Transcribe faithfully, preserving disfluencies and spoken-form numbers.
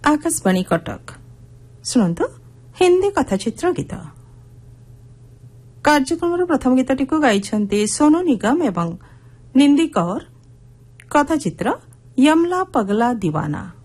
आकाशवाणी कटक शुणु हिंदी कथाचित्र गीत कार्यक्रम प्रथम गीतटी गाई सोनू निगम एवं निंदी कौर कथाचित्र यमला पगला दीवाना।